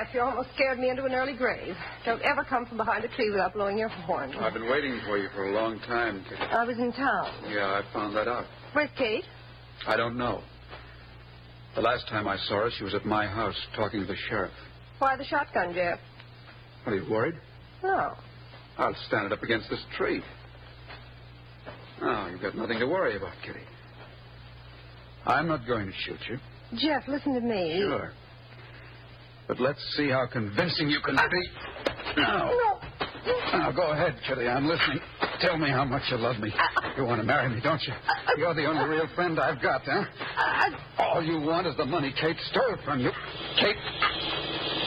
Jeff, you almost scared me into an early grave. Don't ever come from behind a tree without blowing your horn. I've been waiting for you for a long time, Kitty. I was in town. Yeah, I found that out. Where's Kate? I don't know. The last time I saw her, she was at my house talking to the sheriff. Why the shotgun, Jeff? Are you worried? No. I'll stand it up against this tree. Oh, you've got nothing to worry about, Kitty. I'm not going to shoot you. Jeff, listen to me. Sure. But let's see how convincing you can be. Now. No. Now, go ahead, Kitty. I'm listening. Tell me how much you love me. You want to marry me, don't you? You're the only real friend I've got, huh? All you want is the money Kate stole from you. Kate